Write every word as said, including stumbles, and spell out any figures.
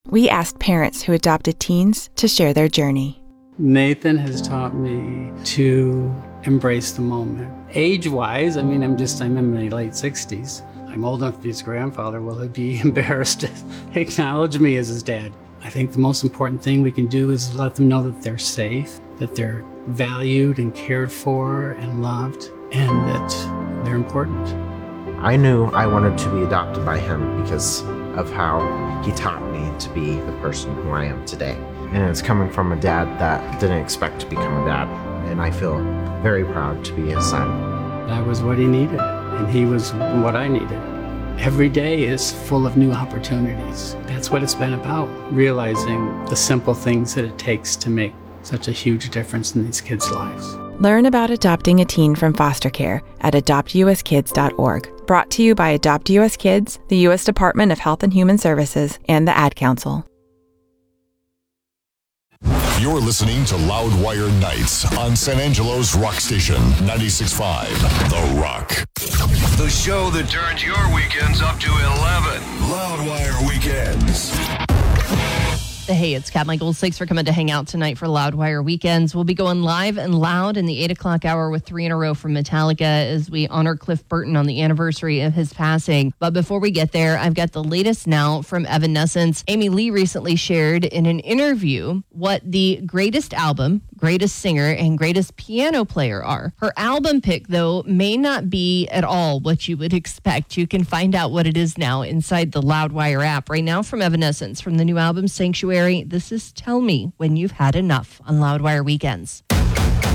We asked parents who adopted teens to share their journey. Nathan has taught me to embrace the moment. Age-wise, I mean, I'm just, I'm in my late sixties. I'm old enough to be his grandfather. Will he be embarrassed to acknowledge me as his dad? I think the most important thing we can do is let them know that they're safe, that they're valued and cared for and loved, and that they're important. I knew I wanted to be adopted by him because of how he taught me to be the person who I am today. And it's coming from a dad that didn't expect to become a dad, and I feel very proud to be his son. That was what he needed, and he was what I needed. Every day is full of new opportunities. That's what it's been about, realizing the simple things that it takes to make such a huge difference in these kids' lives. Learn about adopting a teen from foster care at adopt u s kids dot org. Brought to you by Adopt U S Kids, the U S Department of Health and Human Services, and the Ad Council. You're listening to Loudwire Nights on San Angelo's Rock Station, ninety-six point five, The Rock. The show that turns your weekends up to eleven. Loudwire Weekends. Hey, it's Kat Michaels. Thanks for coming to hang out tonight for Loudwire Weekends. We'll be going live and loud in the eight o'clock hour with three in a row from Metallica as we honor Cliff Burton on the anniversary of his passing. But before we get there, I've got the latest now from Evanescence. Amy Lee recently shared in an interview what the greatest album, greatest singer, and greatest piano player are. Her album pick, though, may not be at all what you would expect. You can find out what it is now inside the Loudwire app. Right now from Evanescence, from the new album Sanctuary, this is Tell Me When You've Had Enough on Loudwire Weekends.